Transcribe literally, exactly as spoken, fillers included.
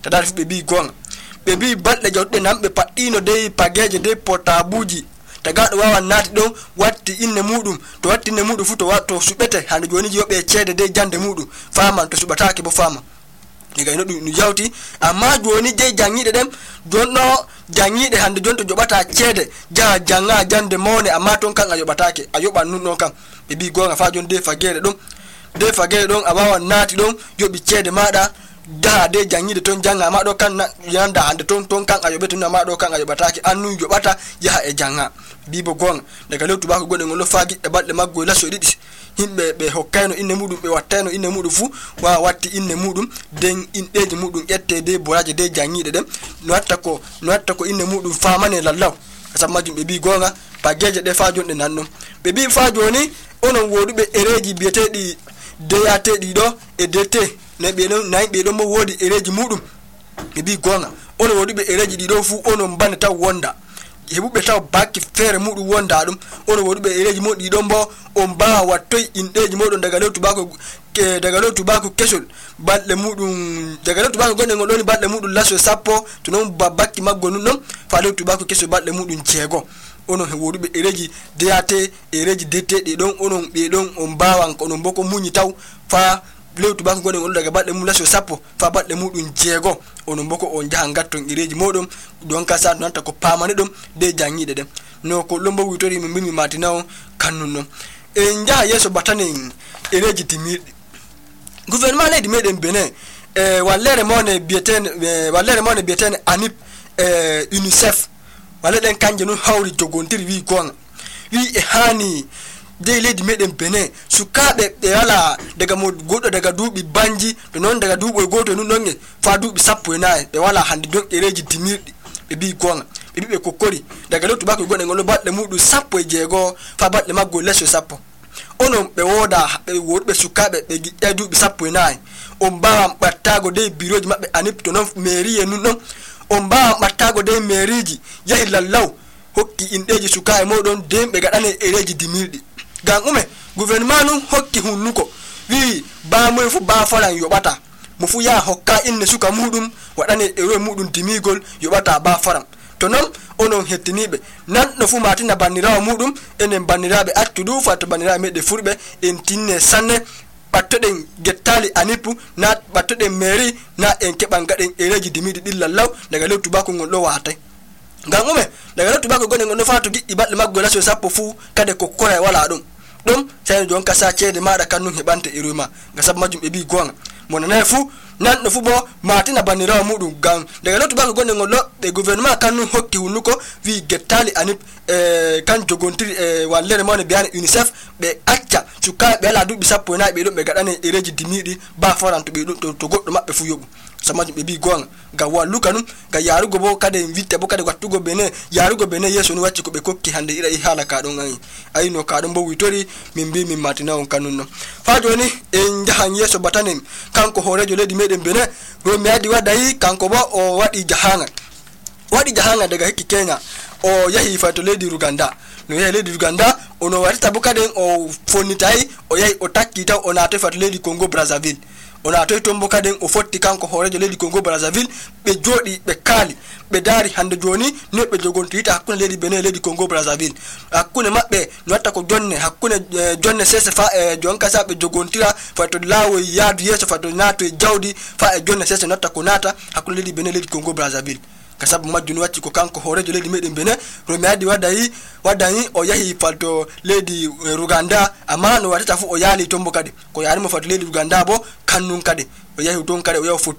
tadar fu be bi gonga be bi balde jawde nambe paddino de pageje de portabuji tagado wawa nati don watti inne mudum to watti inne mudum fu to watto subete hande joni yobe cede de jande mudum fama to subatake bo fama diga ino dum yawti amma joni je jangide dem donno jangide hande jonto jobata cede ja janga jande mone amma ton kan ayobatake ayoba nun non kan be bi gonga fa jon de fagere don de fagere don abawa nati don yobi cede mada da de jangide ton janga ma do kan yanda hande ton ton kan ayobetu na ma do kan ayobatake annu jobata ya e janga bibo gonga daga lewtu bako godde ngol faagi e balde maggo la so didi himbe be hokkayno inne mudum be wattayno inne mudum fu wa watti inne mudum den indeji mudum ette de boraje de jangide dem no watta ko no watta ko inne mudum famane lallaw asamajum be bi gonga pageje de fa jonde nanno be bi fa joni onon wodube ereji bietedi deyate di do e dete ne be non nay be do mo wodi ereji mudum be bi gonga onon wodube ereji di do fu onon bane taw wonda hebube taw bakki fere mudum wonda dum onon wodube ereji modi do mbo on ba wattoy indeji modon daga lewtu bako ke daga lewtu bako kesol balde mudum daga lewtu bako gonde ngoloni balde mudum laso sappo to non babakki maggo nun non fa lewtu bako kesol balde mudum jeego onon he wodube ereji deyate ereji dete de don onon be don on bawan ko non boko munyi taw fa lewtu bako gonde ngol daga balde mudum laso sappo fa balde mudum jeego onon boko on jaha gatton ereji modum don ka sa non ta ko pamane dum de jangide dem no ko lombo witori mi mimi matinaw kanunno e nja yeso batane ereji timidi gouvernement ledi meden Benin e wallere mone bieten wallere mone bieten anip e UNICEF wala den kanje no hawri jogontiri wi gonga wi e hani de ledi meden Benin sukabe be wala daga mo godo daga dubi banji to non daga dubo goto nun nonge fa dubi sappo nae be wala hande don ereji timidi be bi gonga be be kokori daga lotu bako gonde ngolo badde mudu sappo e jeego fa badde maggo leso sappo onon be woda be wodbe sukabe be gidde dubi sappo nae on baam battago de biroji mabbe anipto non mairie nun non on baam battago de mairieji yahi lallaw hokki indeji sukae modon dembe gadane ereji dimirdi gan ume gouvernement nun hokki hunnuko wi ba mo fu ba falan yobata mo fu ya hokka inne suka mudum wadane ero mudum dimigol yobata ba faram to non onon hettinibe nan no fu matina banirawo mudum enen banirabe attudu fatu banirabe medde furbe en tinne sanne battoden gettali anipu na battoden mairie na en keban gaden ereji dimidi dillallaw daga lewtu bako ngol do watay ngam ume daga lewtu bako gonen ngol fatu giddi badde maggo laso sappo fu kade ko kora wala dum dum sai jon kasa cede maada kannun hebante iruma gasab majum be bi gonga monana fu nan no fu bo matina banirawo mudum gam daga lewtu bako gonen ngol be gouvernement kannun hokki hunuko wi gettali anip e kan jogontiri e wallere mone biane UNICEF be acca suka be la dubi sappo na be dum be gadane ereji dimidi ba foran to be dum to goddo mabbe fu yobu samaju be bi gonga ga wallu kanum ga yarugo bo kade witte bo kade wattugo Benin yarugo Benin yeso ni wacci ko be kokki hande ira i hala ka don ngani ay no ka don bo witori min bi min matina on kanunno fa joni en jahan yeso batanen kanko horejo ledi meden Benin ro mi adi wadai kanko bo o wadi jahanga wadi jahanga daga hikki Kenya o yahi fato ledi Uganda no yahi ledi Uganda ono warita bukaden o fonitai o yahi o takki taw ona to fato ledi Congo Brazzaville ona to tombo kaden o fotti kanko horejo ledi Congo Brazzaville be jodi be kali be dari hande joni no be jogonti ita hakkunde ledi Benin ledi Congo Brazzaville hakkunde mabbe no watta ko jonne hakkunde jonne sese fa e jonka sa be jogontira fato lawo yaadu yeso fato nato e jawdi fa e jonne sese notta ko nata hakkunde ledi Benin ledi Congo Brazzaville kasabu majjuni wacci ko kanko horejo ledi meden Benin ro mi adi wadai wadai o yahi falto ledi Uganda amma no watata fu o yali tombo kade ko yari mo fato ledi Uganda bo kannun kade o yahi ton kade o yahi